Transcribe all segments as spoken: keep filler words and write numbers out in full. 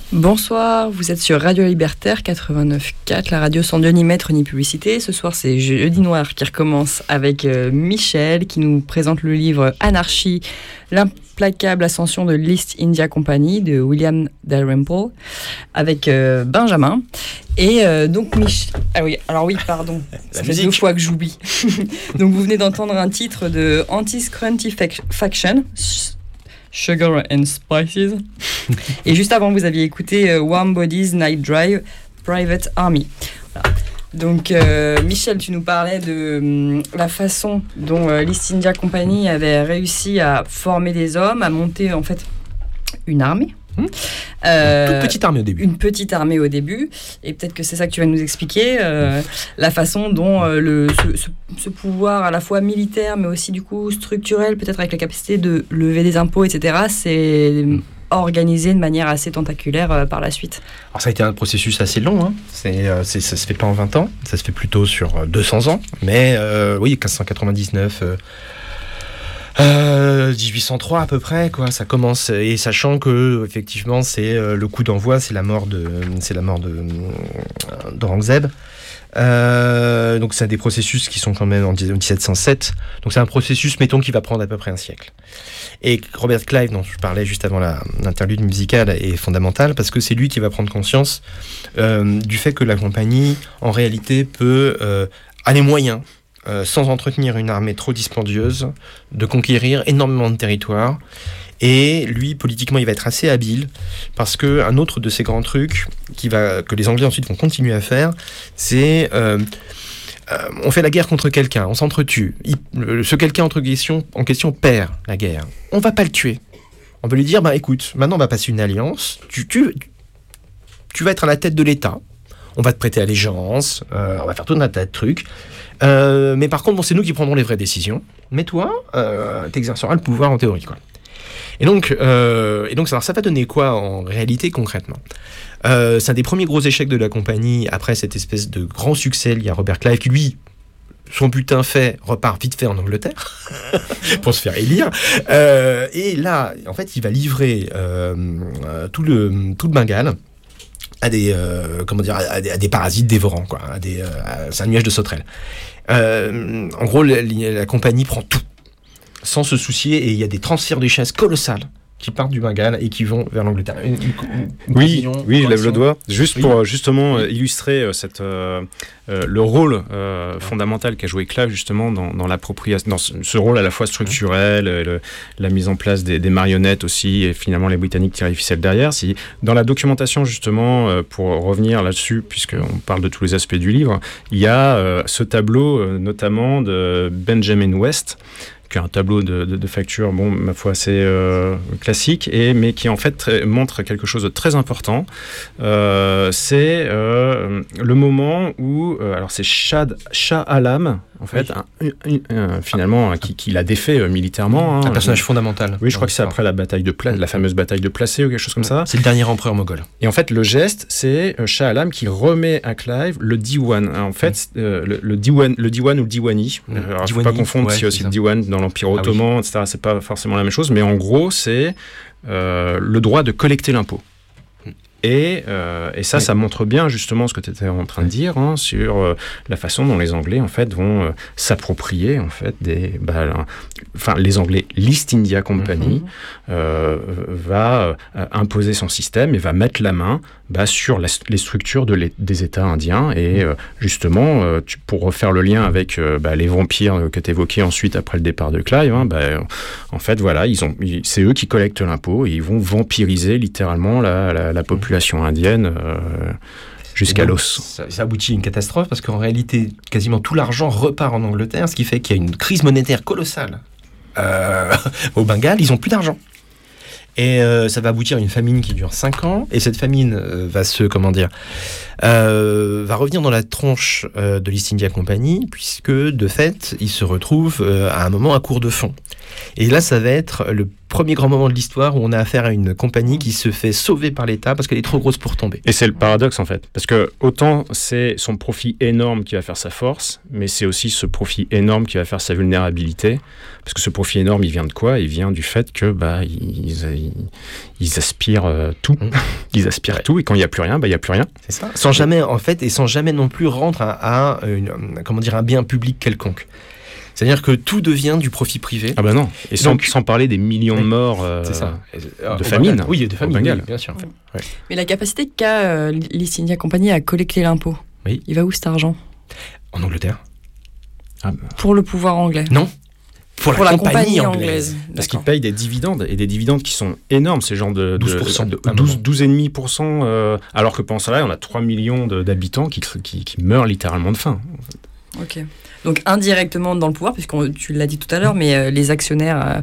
Bonsoir, vous êtes sur Radio Libertaire quatre-vingt-neuf virgule quatre, la radio sans Dieu ni maître ni publicité. Ce soir, c'est Jeudi Noir qui recommence avec euh, Michel qui nous présente le livre Anarchie, l'implacable ascension de l'East India Company de William Dalrymple avec euh, Benjamin. Et euh, donc, Mich... ah oui, alors oui, pardon, ça fait deux fois que j'oublie. Donc, vous venez d'entendre un titre de Anti-Scrunty Faction, Sugar and Spices. Et juste avant, vous aviez écouté euh, Warm Bodies Night Drive Private Army. Voilà. Donc, euh, Michel, tu nous parlais de hum, la façon dont euh, l'East India Company avait réussi à former des hommes, à monter en fait une armée. Mmh. Euh, une toute petite armée au début. Une petite armée au début. Et peut-être que c'est ça que tu vas nous expliquer, euh, la façon dont euh, le, ce, ce, ce pouvoir à la fois militaire, mais aussi du coup structurel, peut-être avec la capacité de lever des impôts, et cetera, c'est organisé de manière assez tentaculaire euh, par la suite. Alors ça a été un processus assez long, hein. c'est, euh, c'est, ça se fait pas en vingt ans, ça se fait plutôt sur deux cents ans, mais euh, oui, quinze cent quatre-vingt-dix-neuf... Euh, Euh, dix-huit cent trois à peu près, quoi. Ça commence, et sachant que effectivement c'est euh, le coup d'envoi, c'est la mort de, c'est la mort de d'Aurangzeb. Euh, donc c'est des processus qui sont quand même en dix-sept cent sept. Donc c'est un processus, mettons, qui va prendre à peu près un siècle. Et Robert Clive, dont je parlais juste avant la, l'interlude musicale, est fondamental parce que c'est lui qui va prendre conscience euh, du fait que la compagnie, en réalité, peut euh, a les moyens. Euh, sans entretenir une armée trop dispendieuse, de conquérir énormément de territoires. Et lui, politiquement, il va être assez habile, parce qu'un autre de ces grands trucs qui va, que les Anglais ensuite vont continuer à faire, c'est... Euh, euh, on fait la guerre contre quelqu'un, on s'entretue. Il, le, ce quelqu'un entre question, en question perd la guerre. On va pas le tuer. On va lui dire, bah écoute, maintenant on va passer une alliance, tu, tu, tu vas être à la tête de l'État, on va te prêter allégeance, euh, on va faire tout un tas de trucs. Euh, mais par contre, bon, c'est nous qui prendrons les vraies décisions. Mais toi, euh, t'exerceras le pouvoir en théorie, quoi. Et donc, euh, et donc ça, alors, ça va donner quoi en réalité, concrètement ? euh, C'est un des premiers gros échecs de la compagnie. Après cette espèce de grand succès, il y a Robert Clive qui, lui, son butin fait, repart vite fait en Angleterre pour se faire élire. Euh, et là, en fait, il va livrer euh, tout le tout le Bengale à des euh, comment dire à des, à des parasites dévorants, quoi, à des euh, à, c'est un nuage de sauterelles. Euh, en gros, la, la compagnie prend tout sans se soucier, et il y a des transferts de richesses colossales qui partent du Bengale et qui vont vers l'Angleterre. Une, une, une oui, oui, je lève le doigt. Juste oui. pour justement oui. illustrer cette, euh, euh, le rôle euh, fondamental qu'a joué Clive justement dans, dans l'appropriation, dans ce, ce rôle à la fois structurel, ouais. le, la mise en place des, des marionnettes aussi, et finalement les Britanniques tiraient les ficelles derrière. Si, dans la documentation justement, euh, pour revenir là-dessus, puisqu'on parle de tous les aspects du livre, il y a euh, ce tableau euh, notamment de Benjamin West, qui est un tableau de, de, de facture, bon, ma foi, assez euh, classique, et, mais qui en fait très, montre quelque chose de très important. Euh, c'est euh, le moment où, euh, alors c'est Shah, Shah Alam, en fait, oui. un, un, un, finalement, ah. qui, qui l'a défait euh, militairement. Un hein, personnage fondamental. Oui, je crois que c'est après la bataille de Pla- la fameuse bataille de Placé ou quelque chose comme ça. C'est le dernier empereur moghol. Et en fait, le geste, c'est euh, Shah Alam qui remet à Clive le Diwan. En fait, mmh. euh, le, le Diwan, le Diwan ou le Diwani. Mmh. Alors, il ne faut pas confondre, ouais, c'est aussi c'est le Diwan dans l'Empire ah, ottoman, oui. et cetera. C'est pas forcément la même chose, mais en gros, c'est euh, le droit de collecter l'impôt. Et, euh, et ça, oui. ça montre bien justement ce que tu étais en train de dire hein, sur euh, la façon dont les Anglais en fait vont euh, s'approprier en fait des, bah, enfin les Anglais, l'East India Company mm-hmm. euh, va euh, imposer son système et va mettre la main bah, sur la, les structures de les, des États indiens et euh, justement euh, tu, pour refaire le lien avec euh, bah, les vampires que tu évoquais ensuite après le départ de Clive, hein, bah, en fait voilà, ils ont, ils, c'est eux qui collectent l'impôt et ils vont vampiriser littéralement la, la, la population indienne euh, jusqu'à donc, l'os. Ça, ça aboutit à une catastrophe parce qu'en réalité, quasiment tout l'argent repart en Angleterre, ce qui fait qu'il y a une crise monétaire colossale. Euh, au Bengale, ils n'ont plus d'argent. Et euh, ça va aboutir à une famine qui dure cinq ans. Et cette famine euh, va se, comment dire, euh, va revenir dans la tronche euh, de l'East India Company, puisque de fait, ils se retrouvent euh, à un moment à court de fonds. Et là, ça va être le premier grand moment de l'histoire où on a affaire à une compagnie qui se fait sauver par l'État parce qu'elle est trop grosse pour tomber. Et c'est le paradoxe en fait, parce que autant c'est son profit énorme qui va faire sa force, mais c'est aussi ce profit énorme qui va faire sa vulnérabilité, parce que ce profit énorme, il vient de quoi ? Il vient du fait que bah ils, ils, ils aspirent euh, tout, mmh. ils aspirent ouais. tout, et quand il n'y a plus rien, bah il y a plus rien. C'est ça. Sans jamais en fait, et sans jamais non plus rendre à, à une, comment dire, un bien public quelconque. C'est-à-dire que tout devient du profit privé. Ah ben non. Et sans, Donc, sans parler des millions de morts euh, c'est ça. de famine. Oui, de famine, oui, bien sûr. En fait. Ouais. Mais la capacité qu'a euh, l'East India Company à collecter l'impôt, oui. il va où cet argent ? En Angleterre. Ah, bah. Pour le pouvoir anglais ? Non. Pour, pour la, la compagnie, compagnie anglaise. anglaise. Parce qu'ils payent des dividendes, et des dividendes qui sont énormes, ces gens de, de douze pour cent, de, de douze, douze virgule cinq pour cent, euh, alors que pendant cela, on a trois millions de, d'habitants qui, qui, qui meurent littéralement de faim. Ok. Donc indirectement dans le pouvoir, puisque tu l'as dit tout à l'heure, mais euh, les actionnaires, euh,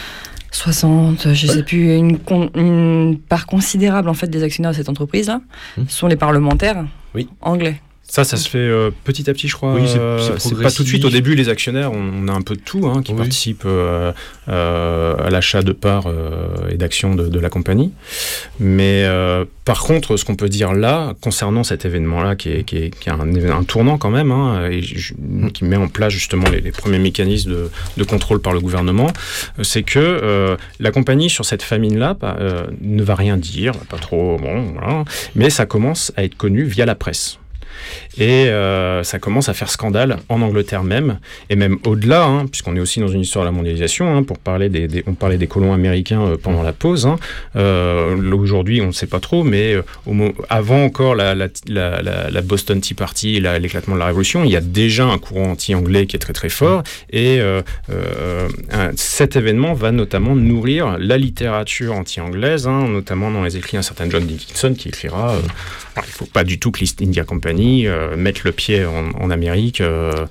soixante, je ne ouais. sais plus, une, une part considérable en fait des actionnaires de cette entreprise-là, mmh. sont les parlementaires oui. anglais. Ça, ça se fait euh, petit à petit, je crois. Oui, c'est, c'est, c'est pas tout de suite. Au début, les actionnaires, on, on a un peu de tout, hein, qui oui. participent euh, euh, à l'achat de parts euh, et d'actions de, de la compagnie. Mais euh, par contre, ce qu'on peut dire là, concernant cet événement-là, qui est, qui est, qui est un, un tournant quand même, hein, et qui met en place justement les, les premiers mécanismes de, de contrôle par le gouvernement, c'est que euh, la compagnie, sur cette famine-là, bah, euh, ne va rien dire, pas trop, bon, voilà, mais ça commence à être connu via la presse. Et euh, ça commence à faire scandale en Angleterre même, et même au-delà, hein, puisqu'on est aussi dans une histoire de la mondialisation, hein, pour parler des, des, on parlait des colons américains euh, pendant la pause, hein, euh, aujourd'hui on ne sait pas trop, mais euh, au, avant encore la, la, la, la, la Boston Tea Party et la, l'éclatement de la Révolution, il y a déjà un courant anti-anglais qui est très très fort, et euh, euh, un, cet événement va notamment nourrir la littérature anti-anglaise, hein, notamment dans les écrits d'un certain John Dickinson qui écrira euh, il ne faut pas du tout que l'East India Company euh, mette le pied en, en Amérique. Euh.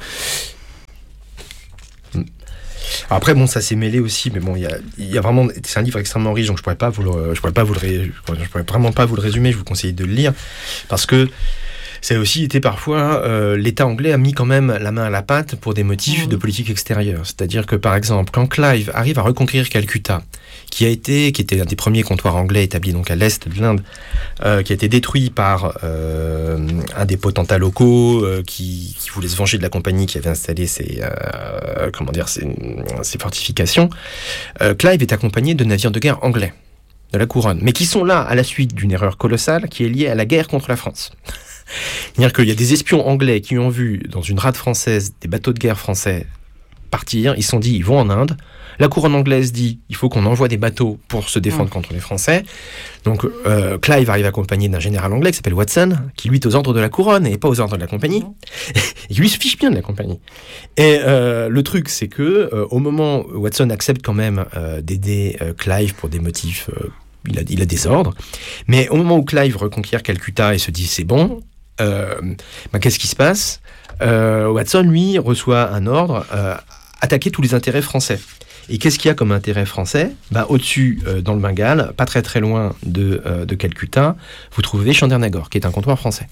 Après, bon, ça s'est mêlé aussi, mais bon, il y a, y a vraiment, c'est un livre extrêmement riche, donc je pourrais pas vous le, je pourrais pas vous le, ré, je pourrais vraiment pas vous le résumer. Je vous conseille de le lire parce que ça a aussi été parfois, euh, l'État anglais a mis quand même la main à la pâte pour des motifs mmh. de politique extérieure. C'est-à-dire que, par exemple, quand Clive arrive à reconquérir Calcutta, qui a été, qui était un des premiers comptoirs anglais établis donc à l'est de l'Inde, euh, qui a été détruit par euh, un des potentats locaux euh, qui, qui voulait se venger de la compagnie qui avait installé ses, euh, comment dire, ses, ses fortifications. Euh, Clive est accompagné de navires de guerre anglais, de la couronne, mais qui sont là à la suite d'une erreur colossale qui est liée à la guerre contre la France. C'est-à-dire qu'il y a des espions anglais qui ont vu dans une rade française des bateaux de guerre français partir, ils se sont dit ils vont en Inde. La couronne anglaise dit il faut qu'on envoie des bateaux pour se défendre mmh. contre les Français. Donc euh, Clive arrive accompagné d'un général anglais qui s'appelle Watson, qui lui est aux ordres de la couronne et pas aux ordres de la compagnie, mmh. et qui lui se fiche bien de la compagnie. Et euh, le truc c'est que euh, au moment où Watson accepte quand même euh, d'aider euh, Clive pour des motifs, euh, il, a, il a des ordres, mais au moment où Clive reconquiert Calcutta et se dit c'est bon, euh, ben, qu'est-ce qui se passe ? euh, Watson lui reçoit un ordre, euh, attaquer tous les intérêts français. Et qu'est-ce qu'il y a comme intérêt français ? Bah, au-dessus, euh, dans le Bengale, pas très très loin de, euh, de Calcutta, vous trouvez Chandernagore, qui est un comptoir français.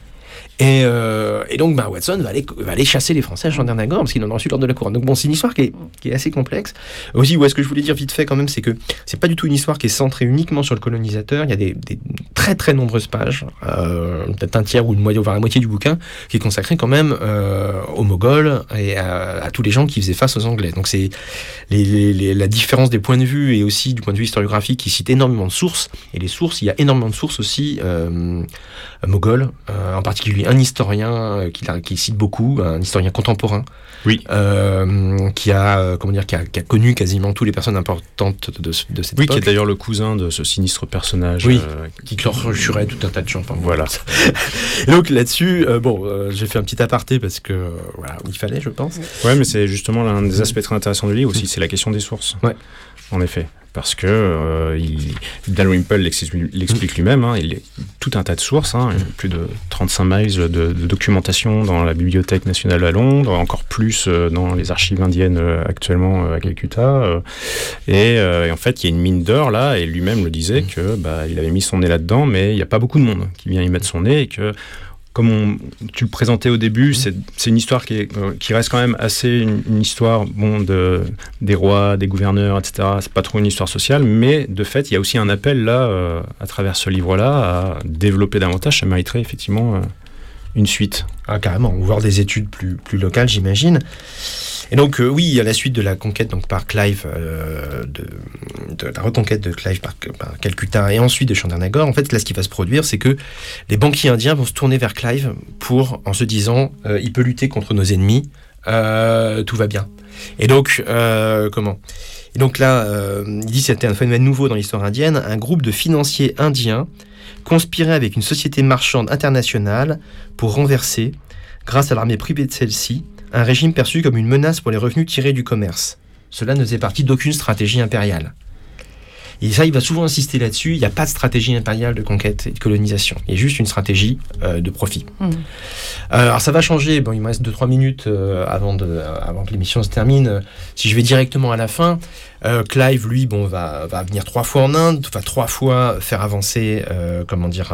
Et, euh, et donc, bah, Watson va aller, va aller chasser les Français à Chandernagore, parce qu'il en a reçu l'ordre de la couronne. Donc bon, c'est une histoire qui est, qui est assez complexe. Aussi, ouais, ce que je voulais dire vite fait quand même, c'est que c'est pas du tout une histoire qui est centrée uniquement sur le colonisateur. Il y a des, des très très nombreuses pages, euh, peut-être un tiers ou une moitié, voire la moitié du bouquin, qui est consacré quand même euh, aux Moghols et à, à tous les gens qui faisaient face aux Anglais. Donc c'est les, les, les, la différence des points de vue et aussi du point de vue historiographique qui cite énormément de sources. Et les sources, il y a énormément de sources aussi euh, Moghols, euh, en particulier un historien euh, qui, qui cite beaucoup, un historien contemporain, oui, euh, qui a euh, comment dire, qui a, qui a connu quasiment toutes les personnes importantes de, de cette oui, époque. Oui, qui est d'ailleurs le cousin de ce sinistre personnage. Oui, euh, qui clôturait tout un tas de gens. Enfin, voilà. Et donc là-dessus, euh, bon, euh, j'ai fait un petit aparté parce que euh, voilà, il fallait, je pense. Ouais, mais c'est justement l'un des aspects très intéressants du livre aussi, c'est la question des sources. Ouais. En effet. Parce que euh, il, Dalrymple l'explique, l'explique lui-même, hein, il y a tout un tas de sources, hein, plus de trente-cinq miles de, de documentation dans la Bibliothèque nationale à Londres, encore plus euh, dans les archives indiennes euh, actuellement euh, à Calcutta. Euh, et, euh, et en fait, il y a une mine d'or là, et lui-même le disait que bah, il avait mis son nez là-dedans, mais il n'y a pas beaucoup de monde qui vient y mettre son nez et que comme on, tu le présentais au début, c'est, c'est une histoire qui, est, euh, qui reste quand même assez une, une histoire bon, de, des rois, des gouverneurs, et cetera. C'est pas trop une histoire sociale, mais de fait, il y a aussi un appel là, euh, à travers ce livre-là, à développer davantage. Ça mériterait effectivement euh, une suite. Ah, carrément, voire des études plus, plus locales, j'imagine. Et donc, euh, oui, il y a la suite de la conquête donc, par Clive, euh, de, de la reconquête de Clive par, par Calcutta et ensuite de Chandernagore. En fait, là, ce qui va se produire, c'est que les banquiers indiens vont se tourner vers Clive pour, en se disant, euh, il peut lutter contre nos ennemis, euh, tout va bien. Et donc, euh, comment Et donc là, euh, il dit que c'était un phénomène nouveau dans l'histoire indienne. Un groupe de financiers indiens conspirait avec une société marchande internationale pour renverser, grâce à l'armée privée de celle-ci, un régime perçu comme une menace pour les revenus tirés du commerce. Cela ne faisait partie d'aucune stratégie impériale. Et ça, il va souvent insister là-dessus, il n'y a pas de stratégie impériale de conquête et de colonisation. Il y a juste une stratégie euh, de profit. Mmh. Euh, alors ça va changer, bon, il me reste deux trois minutes euh, avant, de, euh, avant que l'émission se termine. Si je vais directement à la fin, euh, Clive, lui, bon, va, va venir trois fois en Inde, va trois fois faire avancer, euh, comment dire... Euh,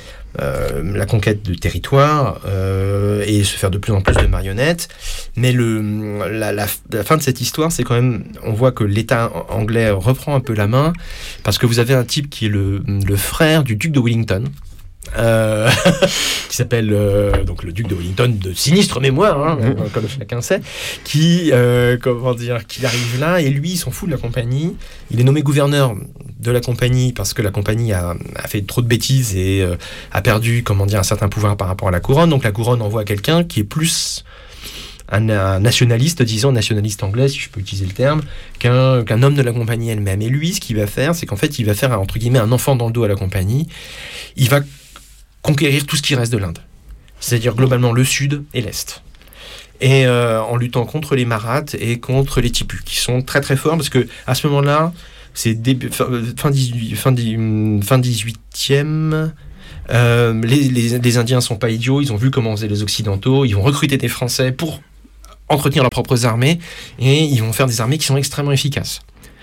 Euh, la conquête de territoire euh, et se faire de plus en plus de marionnettes. Mais le, la, la, la fin de cette histoire, c'est quand même, on voit que l'État anglais reprend un peu la main parce que vous avez un type qui est le, le frère du duc de Wellington. Euh, qui s'appelle euh, donc le duc de Wellington de sinistre mémoire, hein, mmh. comme chacun sait, qui euh, comment dire, qui arrive là et lui il s'en fout de la compagnie. Il est nommé gouverneur de la compagnie parce que la compagnie a, a fait trop de bêtises et euh, a perdu comment dire un certain pouvoir par rapport à la couronne. Donc la couronne envoie quelqu'un qui est plus un, un nationaliste, disons nationaliste anglais si je peux utiliser le terme, qu'un, qu'un homme de la compagnie elle-même. Et lui ce qu'il va faire, c'est qu'en fait il va faire entre guillemets un enfant dans le dos à la compagnie. Il va conquérir tout ce qui reste de l'Inde, c'est-à-dire globalement le sud et l'est, et euh, en luttant contre les Marathas et contre les Tipus, qui sont très très forts, parce que à ce moment-là, c'est début, fin, fin, dix-huit, fin, fin dix-huitième, euh, les, les, les Indiens sont pas idiots, ils ont vu comment faisaient les Occidentaux, ils vont recruter des Français pour entretenir leurs propres armées, et ils vont faire des armées qui sont extrêmement efficaces.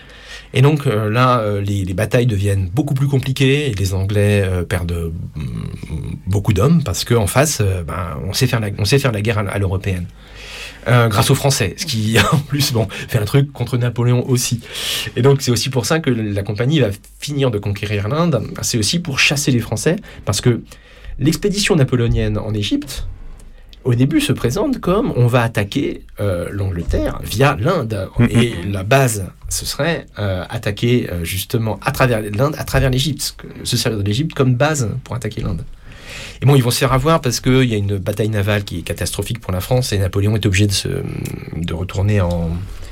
Et donc euh, là, euh, les, les batailles deviennent beaucoup plus compliquées et les Anglais euh, perdent euh, beaucoup d'hommes parce qu'en face, euh, ben, on sait faire la, on sait faire la guerre à, à l'européenne. Euh, grâce aux Français, ce qui en plus bon, fait un truc contre Napoléon aussi. Et donc c'est aussi pour ça que la compagnie va finir de conquérir l'Inde. C'est aussi pour chasser les Français parce que l'expédition napoléonienne en Égypte, au début, se présente comme on va attaquer euh, l'Angleterre via l'Inde. Mmh. Et la base, ce serait euh, attaquer euh, justement à travers l'Inde, à travers l'Égypte, se servir de l'Égypte comme base pour attaquer l'Inde. Et bon, ils vont se faire avoir parce qu'il y a une bataille navale qui est catastrophique pour la France et Napoléon est obligé de, se, de retourner en,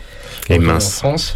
en, en France.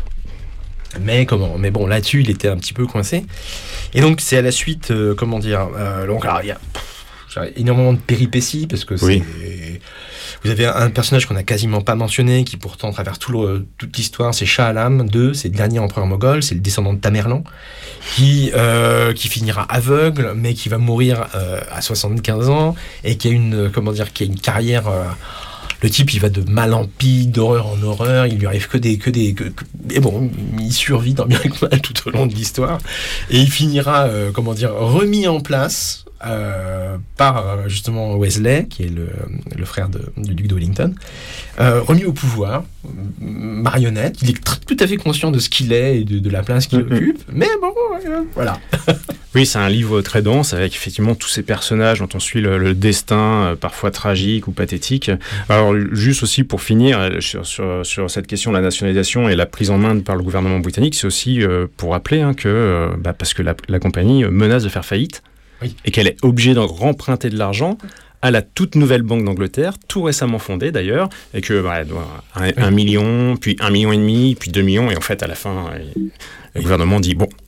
Mais comment Mais bon, là-dessus, il était un petit peu coincé. Et donc, c'est à la suite, euh, comment dire euh, donc, alors, il y a énormément de péripéties parce que oui. c'est... Vous avez un personnage qu'on n'a quasiment pas mentionné qui pourtant traverse tout le, toute l'histoire, c'est Shah Alam deux, c'est le dernier empereur moghol, c'est le descendant de Tamerlan qui, euh, qui finira aveugle mais qui va mourir euh, à soixante-quinze ans et qui a une, comment dire, qui a une carrière... Euh, le type, il va de mal en pis, d'horreur en horreur, il lui arrive que des... Que des que, que, et bon, il survit tant bien que mal tout au long de l'histoire et il finira, euh, comment dire, remis en place... Euh, par justement Wesley, qui est le, le frère de, du duc de Wellington, euh, remis au pouvoir, marionnette. Il est tr- tout à fait conscient de ce qu'il est et de, de la place qu'il mm-hmm. occupe, mais bon, euh, voilà. Oui, c'est un livre très dense avec effectivement tous ces personnages dont on suit le, le destin, euh, parfois tragique ou pathétique. Alors, juste aussi pour finir sur, sur, sur cette question de la nationalisation et la prise en main par le gouvernement britannique, c'est aussi euh, pour rappeler hein, que, euh, bah, parce que la, la compagnie menace de faire faillite. Oui. Et qu'elle est obligée de remprunter de l'argent à la toute nouvelle Banque d'Angleterre, tout récemment fondée d'ailleurs, et que bah, elle doit un, oui. un million, puis un million et demi, puis deux millions, et en fait à la fin, le oui. gouvernement dit bon,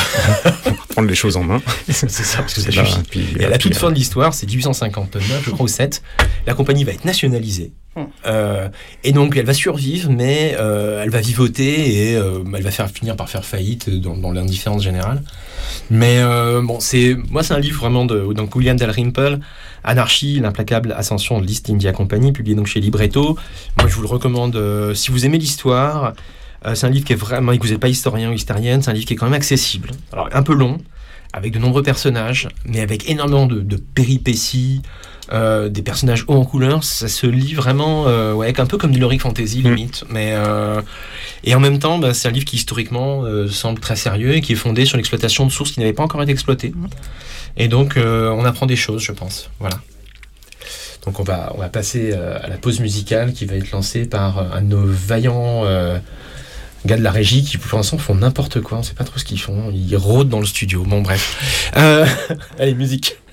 on va prendre les choses en main. C'est ça, parce que ça suffit. Puis, et à la toute fin de l'histoire, c'est dix-huit cent cinquante-neuf, je crois, ou sept, la compagnie va être nationalisée. Euh, et donc elle va survivre, mais euh, elle va vivoter et euh, elle va faire, finir par faire faillite dans, dans l'indifférence générale. Mais euh, bon, c'est, moi c'est un livre vraiment de donc William Dalrymple, Anarchie, l'implacable ascension de l'East India Company, publié donc chez Libretto. Moi je vous le recommande euh, si vous aimez l'histoire. Euh, c'est un livre qui est vraiment, et que vous n'êtes pas historien ou historienne, c'est un livre qui est quand même accessible. Alors un peu long, avec de nombreux personnages, mais avec énormément de, de péripéties. euh, des personnages hauts en couleur, ça se lit vraiment euh, ouais, un peu comme du Lyric Fantasy limite, mmh. mais euh, et en même temps bah, c'est un livre qui historiquement euh, semble très sérieux et qui est fondé sur l'exploitation de sources qui n'avaient pas encore été exploitées, mmh. et donc euh, on apprend des choses, je pense, voilà. Donc on va, on va passer euh, à la pause musicale qui va être lancée par euh, un de nos vaillants euh, gars de la régie qui pour l'instant font n'importe quoi, on sait pas trop ce qu'ils font, ils rôdent dans le studio, bon bref. Euh, allez, musique.